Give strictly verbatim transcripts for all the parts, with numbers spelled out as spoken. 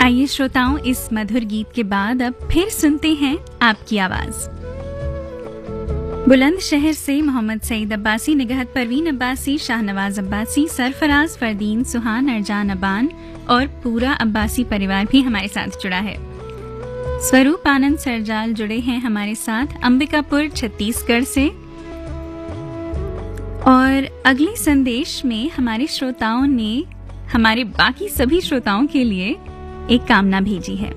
आइए श्रोताओं, इस मधुर गीत के बाद अब फिर सुनते हैं आपकी आवाज। बुलंदशहर से मोहम्मद सईद अब्बासी, निगहत परवीन अब्बासी, शाहनवाज अब्बासी, सरफराज, फरदीन, सुहान, अरजान अबान और पूरा अब्बासी परिवार भी हमारे साथ जुड़ा है। स्वरूप आनंद सरजाल जुड़े हैं हमारे साथ अंबिकापुर छत्तीसगढ़ से। और अगले संदेश में हमारे श्रोताओं ने हमारे बाकी सभी श्रोताओं के लिए एक कामना भेजी है।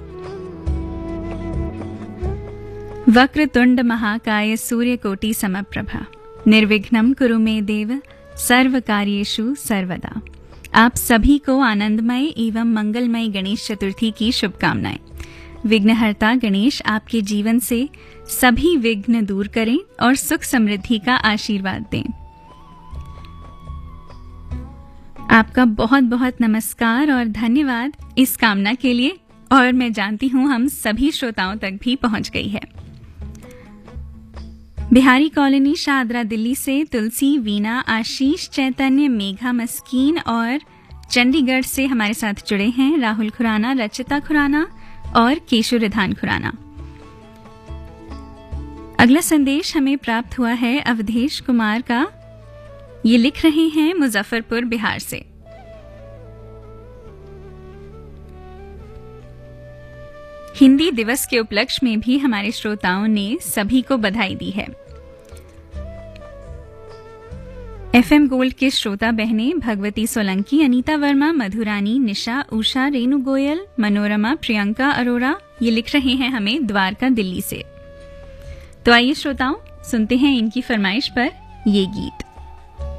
वक्रतुंड महाकाय सूर्यकोटि समप्रभा निर्विघ्नं कुरु मे देव सर्वकार्येषु सर्वदा। आप सभी को आनंदमय एवं मंगलमय गणेश चतुर्थी की शुभकामनाएं। विघ्नहर्ता गणेश आपके जीवन से सभी विघ्न दूर करें और सुख समृद्धि का आशीर्वाद दें। आपका बहुत बहुत नमस्कार और धन्यवाद इस कामना के लिए, और मैं जानती हूं हम सभी श्रोताओं तक भी पहुंच गई है। बिहारी कॉलोनी, शाहदरा, दिल्ली से तुलसी, वीना, आशीष, चैतन्य, मेघा मस्कीन और चंडीगढ़ से हमारे साथ जुड़े हैं राहुल खुराना, रचिता खुराना और केशु रिधान खुराना। अगला संदेश हमें प्राप्त हुआ है अवधेश कुमार का। ये लिख रहे हैं मुजफ्फरपुर, बिहार से। हिंदी दिवस के उपलक्ष्य में भी हमारे श्रोताओं ने सभी को बधाई दी है। एफएम गोल्ड के श्रोता बहनें भगवती सोलंकी, अनीता वर्मा, मधुरानी, निशा, उषा, रेणु गोयल, मनोरमा, प्रियंका अरोरा ये लिख रहे हैं हमें द्वारका, दिल्ली से। तो आइए श्रोताओं, सुनते हैं इनकी फरमाइश पर ये गीत।